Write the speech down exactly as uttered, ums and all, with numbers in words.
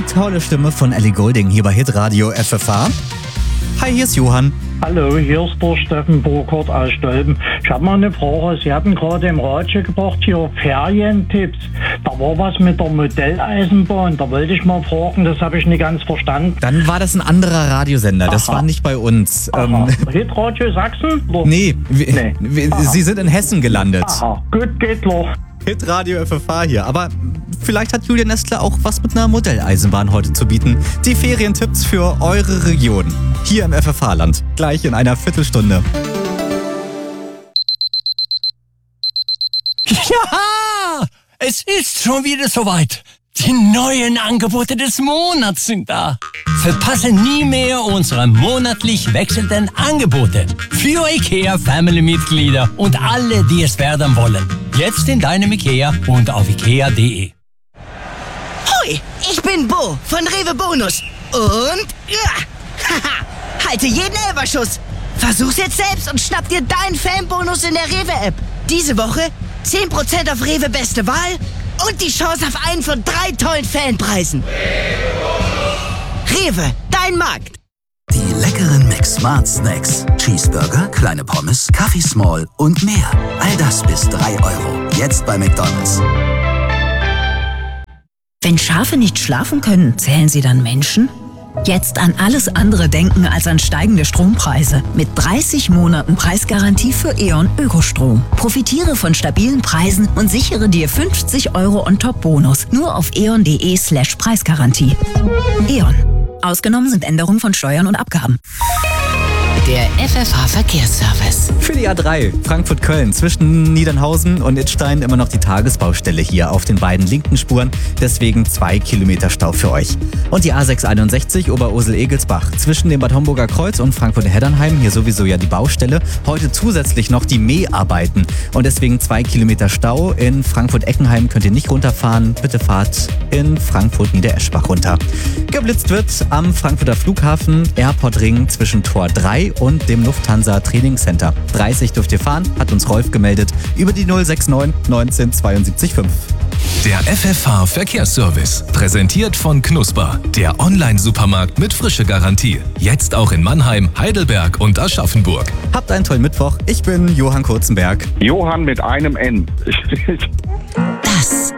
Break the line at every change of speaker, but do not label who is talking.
tolle Stimme von Ellie Goulding hier bei Hitradio F F H. Hi, hier ist Johann.
Hallo, hier ist der Steffen Burkhardt aus Stolpen. Ich habe mal eine Frage. Sie hatten gerade im Radio gebracht, hier Ferientipps. Da war was mit der Modelleisenbahn. Da wollte ich mal fragen, das habe ich nicht ganz verstanden.
Dann war das ein anderer Radiosender, das
Aha.
war nicht bei uns.
Aha.
Ähm,
Hitradio Sachsen? Oder?
nee, wir,
Nee.
wir,
Aha.
Sie sind in Hessen gelandet.
Aha, gut, geht klar.
Hitradio F F H hier. Aber vielleicht hat Julia Nestler auch was mit einer Modelleisenbahn heute zu bieten. Die Ferientipps für eure Region. Hier im F F H-Land. Gleich in einer Viertelstunde.
Ja, es ist schon wieder soweit. Die neuen Angebote des Monats sind da. Verpasse nie mehr unsere monatlich wechselnden Angebote. Für IKEA Family-Mitglieder und alle, die es werden wollen. Jetzt in deinem IKEA und auf ikea punkt de.
Hoi, ich bin Bo von Rewe Bonus. Und ja, haha, halte jeden Elferschuss. Versuch's jetzt selbst und schnapp dir deinen Fanbonus in der Rewe-App. Diese Woche zehn Prozent auf Rewe Beste Wahl und die Chance auf einen von drei tollen Fanpreisen. Rewe, dein Markt.
Die leckeren Mix-Smart Snacks. Cheeseburger, kleine Pommes, Kaffee Small und mehr. All das bis drei Euro. Jetzt bei McDonald's.
Wenn Schafe nicht schlafen können, zählen sie dann Menschen? Jetzt an alles andere denken als an steigende Strompreise. Mit dreißig Monaten Preisgarantie für E.ON Ökostrom. Profitiere von stabilen Preisen und sichere dir fünfzig Euro On-Top-Bonus. Nur auf eon punkt de slash Preisgarantie. E.ON. Ausgenommen sind Änderungen von Steuern und Abgaben.
Der F F H-Verkehrsservice.
Für die A drei Frankfurt-Köln zwischen Niedernhausen und Idstein immer noch die Tagesbaustelle hier auf den beiden linken Spuren. Deswegen zwei Kilometer Stau für euch. Und die A sechs einundsechzig Oberursel-Egelsbach zwischen dem Bad Homburger Kreuz und Frankfurt-Heddernheim. Hier sowieso ja die Baustelle. Heute zusätzlich noch die Mäharbeiten. Und deswegen zwei Kilometer Stau. In Frankfurt-Eckenheim könnt ihr nicht runterfahren. Bitte fahrt in Frankfurt-Niedereschbach runter. Geblitzt wird am Frankfurter Flughafen Airport-Ring zwischen Tor drei und dem Lufthansa Trainingscenter. dreißig dürft ihr fahren, hat uns Rolf gemeldet über die null sechs neun neunzehn zweiundsiebzig fünf.
Der F F H Verkehrsservice, präsentiert von Knusper, der Online-Supermarkt mit frische Garantie. Jetzt auch in Mannheim, Heidelberg und Aschaffenburg.
Habt einen tollen Mittwoch. Ich bin Johann Kurzenberg.
Johann mit einem N.
Das